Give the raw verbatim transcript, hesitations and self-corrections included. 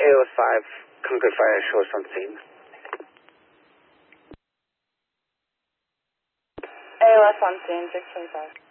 A O S five, Concord Fire shows on scene. A O S on scene, six twenty-five.